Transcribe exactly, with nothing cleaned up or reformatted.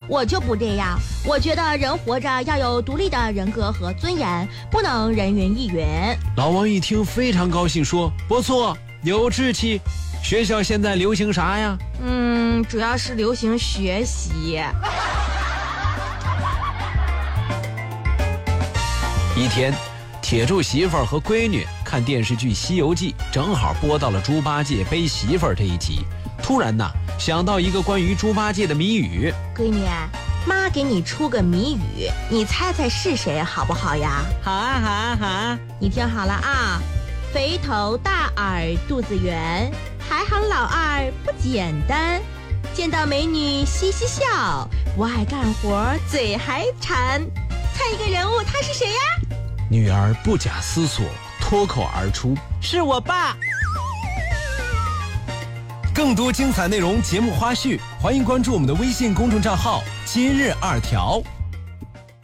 我就不这样，我觉得人活着要有独立的人格和尊严，不能人云亦云。 老王一听非常高兴，说不错，有志气。学校现在流行啥呀？ 嗯，主要是流行学习。 一天，铁柱媳妇儿和闺女看电视剧《西游记》，正好播到了猪八戒背媳妇儿这一集。突然呐，想到一个关于猪八戒的谜语。 闺女，妈给你出个谜语，你猜猜是谁好不好呀？ 好啊，好啊，好啊！ 你听好了啊，肥头大耳肚子圆，排行老二不简单，见到美女嘻嘻笑，不爱干活嘴还馋。猜一个人物，他是谁呀？ 女儿不假思索脱口而出：是我爸。 更多精彩内容、节目花絮，欢迎关注我们的微信公众账号“今日二条”。